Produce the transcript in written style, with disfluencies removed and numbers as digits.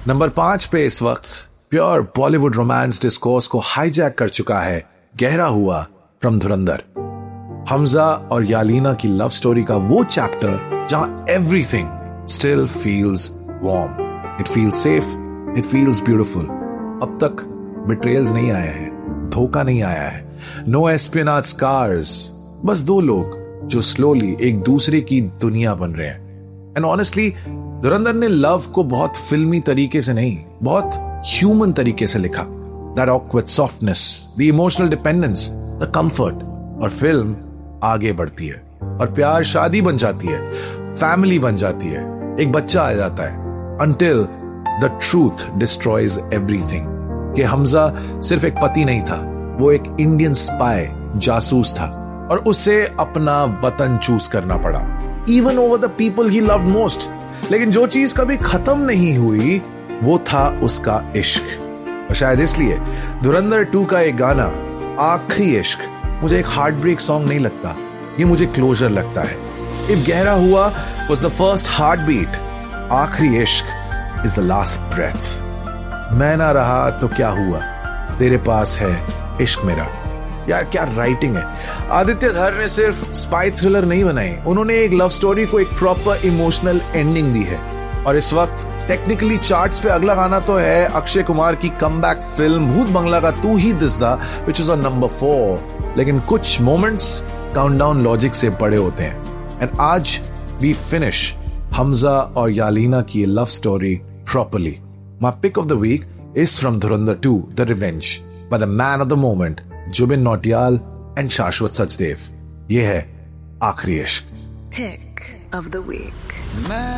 Number 5 पे इस वक्त प्योर बॉलीवुड रोमांस डिस्कोर्स को हाईजैक कर चुका है गहरा हुआ फ्रॉम धुरंधर। हमजा और यालीना की लव स्टोरी का वो चैप्टर जहां everything still feels warm, it feels safe, it feels beautiful. अब तक बिट्रेयल्स नहीं आया है, धोखा नहीं आया है, नो एस्पियोनेज स्कार्स, बस दो लोग जो स्लोली एक दूसरे की दुनिया बन रहे हैं। एंड ऑनेस्टली धुरंधर ने लव को बहुत फिल्मी तरीके से नहीं, बहुत ह्यूमन तरीके से लिखा। That awkward softness, the emotional dependence, the comfort. और फिल्म आगे बढ़ती है और प्यार शादी बन जाती है, फैमिली बन जाती है, एक बच्चा आ जाता है। Until the truth destroys everything कि हमजा सिर्फ एक पति नहीं था, वो एक इंडियन स्पाई, जासूस था और उसे अपना वतन चूज करना पड़ा, even over the people he loved most. लेकिन जो चीज कभी खत्म नहीं हुई वो था उसका इश्क। और शायद इसलिए धुरंधर 2 का एक गाना आखिरी इश्क मुझे एक हार्ट ब्रेक सॉन्ग नहीं लगता, ये मुझे क्लोजर लगता है। इफ गहरा हुआ was the first heartbeat, आखिरी इश्क is the last breath। मैं ना रहा तो क्या हुआ, तेरे पास है इश्क मेरा। यार क्या राइटिंग है। आदित्य धर ने सिर्फ स्पाई थ्रिलर नहीं बनाई, उन्होंने एक लव स्टोरी को एक प्रॉपर इमोशनल एंडिंग दी है। और इस वक्त टेक्निकली चार्ट्स पे अगला गाना तो है अक्षय कुमार की कमबैक फिल्म भूत बंगला का तू ही दिसदा, विच इज ऑन नंबर 4। लेकिन कुछ मोमेंट्स काउंटडाउन लॉजिक से बड़े होते हैं। एंड आज वी फिनिश हमजा और यालीना की love story properly. My pick of the week is from Dhurandhar 2 the revenge by the man of the moment Zubin Nautiyal and शाश्वत सचदेव। ये है आखिरी इश्क। Pick of the week.